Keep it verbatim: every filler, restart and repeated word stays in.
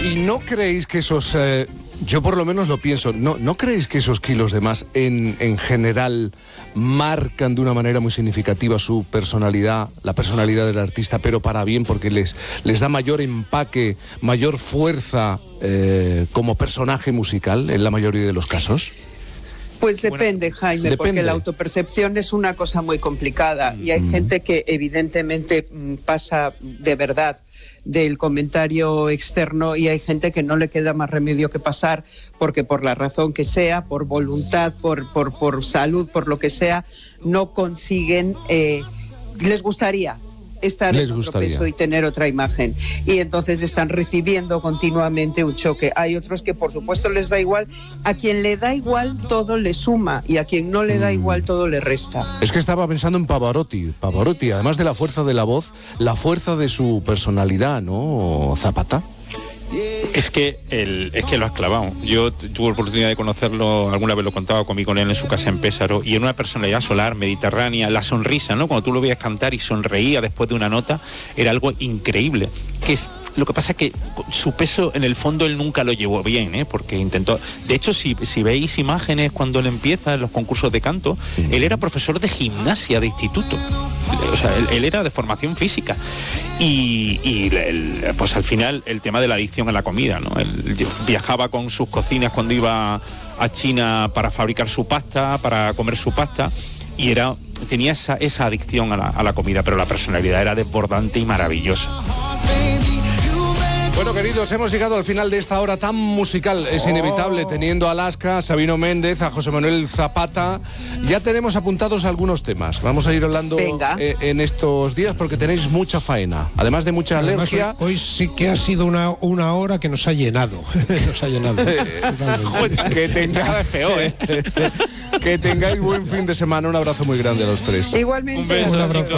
¿Y no creéis que esos... Eh, yo por lo menos lo pienso, ¿no, no creéis que esos kilos de más en, en general marcan de una manera muy significativa su personalidad, la personalidad del artista, pero para bien, porque les, les da mayor empaque, mayor fuerza eh, como personaje musical en la mayoría de los casos? Pues depende, Jaime, depende. Porque la autopercepción es una cosa muy complicada y hay mm. gente que evidentemente pasa de verdad del comentario externo y hay gente que no le queda más remedio que pasar porque por la razón que sea, por voluntad, por, por, por salud, por lo que sea, no consiguen, eh, les gustaría estar Les en otro gustaría. peso y tener otra imagen. Y entonces están recibiendo continuamente un choque. Hay otros que por supuesto les da igual. A quien le da igual todo le suma y a quien no le da mm. igual todo le resta. Es que estaba pensando en Pavarotti. Pavarotti, además de la fuerza de la voz, la fuerza de su personalidad, ¿no, Zapata? Es que, el, es que lo has clavado. Yo tuve la oportunidad de conocerlo, alguna vez lo contaba conmigo con él en su casa en Pésaro, y en una personalidad solar, mediterránea, la sonrisa, ¿no? Cuando tú lo veías cantar y sonreía después de una nota, era algo increíble. Que es, lo que pasa es que su peso, en el fondo, él nunca lo llevó bien, ¿eh? Porque intentó... De hecho, si, si veis imágenes cuando él empieza en los concursos de canto, él era profesor de gimnasia de instituto. O sea, él, él era de formación física. Y, y el, pues al final, el tema de la adicción a la comida, ¿no? Él viajaba con sus cocinas cuando iba a China para fabricar su pasta, para comer su pasta, y era tenía esa, esa adicción a la, a la comida, pero la personalidad era desbordante y maravillosa. Bueno, queridos, hemos llegado al final de esta hora tan musical. Es inevitable, teniendo a Alaska, a Sabino Méndez, a José Manuel Zapata. Ya tenemos apuntados algunos temas. Vamos a ir hablando eh, en estos días porque tenéis mucha faena. Además de mucha Además, alergia. Hoy, hoy sí que ha sido una, una hora que nos ha llenado. Nos ha llenado. que, tenga, peor, ¿eh? Que tengáis buen fin de semana. Un abrazo muy grande a los tres. Igualmente. Un beso. Un abrazo.